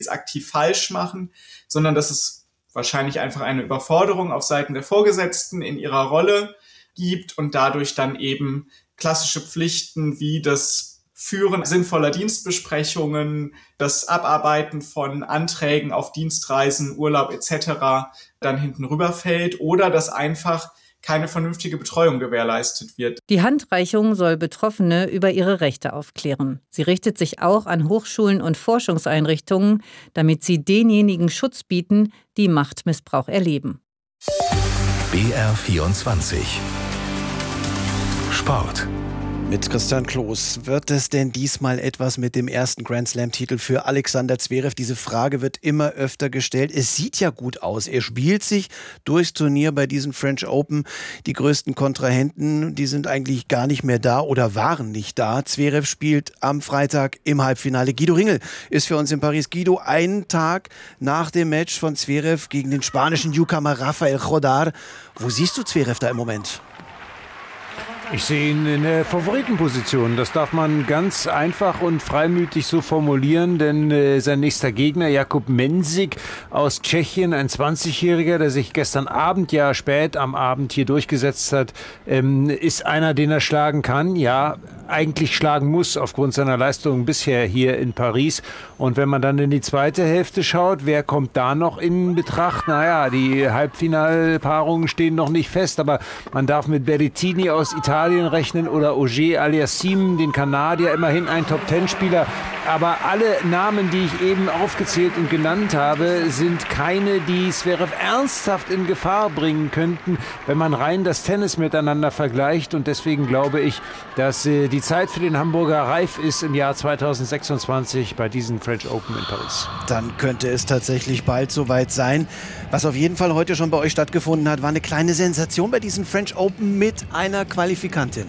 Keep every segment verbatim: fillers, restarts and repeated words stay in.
aktiv falsch machen, sondern dass es wahrscheinlich einfach eine Überforderung auf Seiten der Vorgesetzten in ihrer Rolle gibt und dadurch dann eben klassische Pflichten wie das Führen sinnvoller Dienstbesprechungen, das Abarbeiten von Anträgen auf Dienstreisen, Urlaub et cetera dann hinten rüberfällt oder dass einfach keine vernünftige Betreuung gewährleistet wird. Die Handreichung soll Betroffene über ihre Rechte aufklären. Sie richtet sich auch an Hochschulen und Forschungseinrichtungen, damit sie denjenigen Schutz bieten, die Machtmissbrauch erleben. B R vierundzwanzig Sport. Mit Christian Kloß. Wird es denn diesmal etwas mit dem ersten Grand-Slam-Titel für Alexander Zverev? Diese Frage wird immer öfter gestellt. Es sieht ja gut aus. Er spielt sich durchs Turnier bei diesen French Open. Die größten Kontrahenten, die sind eigentlich gar nicht mehr da oder waren nicht da. Zverev spielt am Freitag im Halbfinale. Guido Ringel ist für uns in Paris. Guido, einen Tag nach dem Match von Zverev gegen den spanischen Newcomer Rafael Jodar. Wo siehst du Zverev da im Moment? Ich sehe ihn in der Favoritenposition. Das darf man ganz einfach und freimütig so formulieren, denn äh, sein nächster Gegner, Jakub Mensik aus Tschechien, ein zwanzigjähriger, der sich gestern Abend, ja spät am Abend hier durchgesetzt hat, ähm, ist einer, den er schlagen kann, ja, eigentlich schlagen muss aufgrund seiner Leistungen bisher hier in Paris. Und wenn man dann in die zweite Hälfte schaut, wer kommt da noch in Betracht? Naja, die Halbfinalpaarungen stehen noch nicht fest, aber man darf mit Berrettini aus Italien rechnen oder Auger Aliassime, den Kanadier, immerhin ein Top-Ten-Spieler. Aber alle Namen, die ich eben aufgezählt und genannt habe, sind keine, die Zverev ernsthaft in Gefahr bringen könnten, wenn man rein das Tennis miteinander vergleicht. Und deswegen glaube ich, dass äh, die Zeit für den Hamburger reif ist im Jahr zweitausendsechsundzwanzig bei diesen French Open in Paris. Dann könnte es tatsächlich bald soweit sein. Was auf jeden Fall heute schon bei euch stattgefunden hat, war eine kleine Sensation bei diesen French Open mit einer Qualifikantin.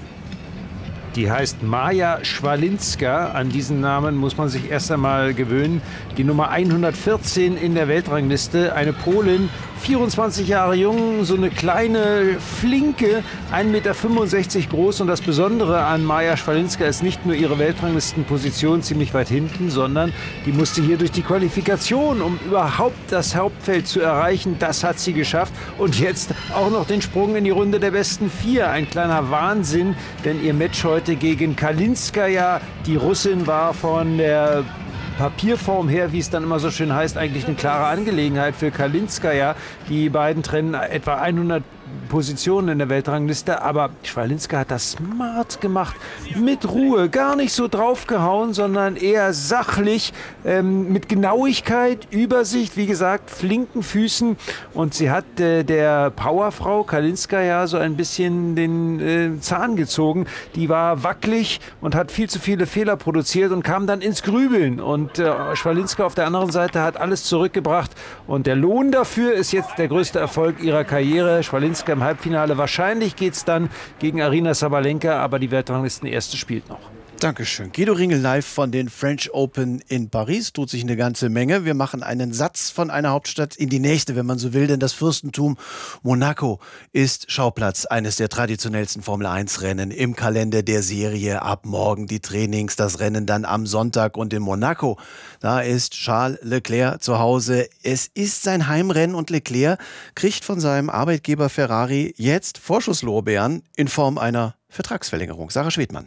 Die heißt Maja Schwalinska. An diesen Namen muss man sich erst einmal gewöhnen. Die Nummer hundertvierzehn in der Weltrangliste. Eine Polin, vierundzwanzig Jahre jung, so eine kleine, flinke, ein Meter fünfundsechzig groß. Und das Besondere an Maja Schwalinska ist nicht nur ihre Weltranglistenposition ziemlich weit hinten, sondern die musste hier durch die Qualifikation, um überhaupt das Hauptfeld zu erreichen. Das hat sie geschafft. Und jetzt auch noch den Sprung in die Runde der besten vier. Ein kleiner Wahnsinn, denn ihr Match heute gegen Kalinskaya, die Russin, war von der Papierform her, wie es dann immer so schön heißt, eigentlich eine klare Angelegenheit für Kalinskaya. Die beiden trennen etwa hundert Positionen in der Weltrangliste, aber Schwalinska hat das smart gemacht, mit Ruhe, gar nicht so draufgehauen, sondern eher sachlich, ähm, mit Genauigkeit, Übersicht, wie gesagt, flinken Füßen, und sie hat äh, der Powerfrau Kalinska ja so ein bisschen den äh, Zahn gezogen. Die war wackelig und hat viel zu viele Fehler produziert und kam dann ins Grübeln, und äh, Schwalinska auf der anderen Seite hat alles zurückgebracht, und der Lohn dafür ist jetzt der größte Erfolg ihrer Karriere. Schwalinska im Halbfinale. Wahrscheinlich geht es dann gegen Aryna Sabalenka, aber die Weltranglistenerste spielt noch. Dankeschön. Guido Ringel live von den French Open in Paris. Tut sich eine ganze Menge. Wir machen einen Satz von einer Hauptstadt in die nächste, wenn man so will, denn das Fürstentum Monaco ist Schauplatz eines der traditionellsten Formel eins Rennen im Kalender der Serie. Ab morgen die Trainings, das Rennen dann am Sonntag, und in Monaco, da ist Charles Leclerc zu Hause. Es ist sein Heimrennen, und Leclerc kriegt von seinem Arbeitgeber Ferrari jetzt Vorschusslorbeeren in Form einer Vertragsverlängerung. Sarah Schwedmann.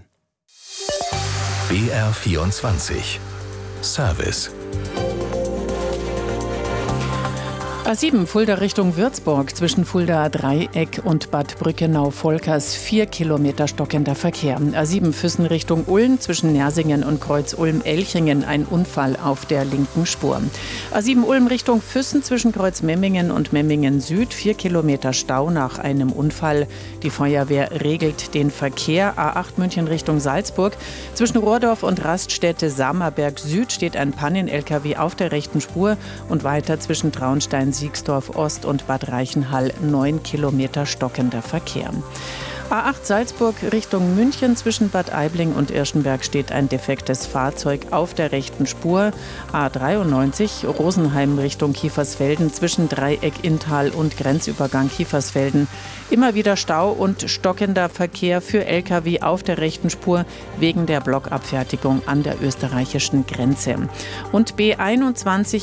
B R vierundzwanzig Service. A sieben Fulda Richtung Würzburg, zwischen Fulda Dreieck und Bad Brückenau-Volkers, vier Kilometer stockender Verkehr. A sieben Füssen Richtung Ulm, zwischen Nersingen und Kreuz-Ulm-Elchingen, ein Unfall auf der linken Spur. A sieben Ulm Richtung Füssen, zwischen Kreuz-Memmingen und Memmingen Süd, vier Kilometer Stau nach einem Unfall. Die Feuerwehr regelt den Verkehr. A acht München Richtung Salzburg, zwischen Rohrdorf und Raststätte Samerberg Süd steht ein Pannen-L K W auf der rechten Spur, und weiter zwischen Traunstein Siegsdorf Ost und Bad Reichenhall neun Kilometer stockender Verkehr. A acht Salzburg Richtung München, zwischen Bad Aibling und Irschenberg steht ein defektes Fahrzeug auf der rechten Spur. A dreiundneunzig Rosenheim Richtung Kiefersfelden, zwischen Dreieck Inntal und Grenzübergang Kiefersfelden immer wieder Stau und stockender Verkehr für L K W auf der rechten Spur wegen der Blockabfertigung an der österreichischen Grenze. Und B einundzwanzig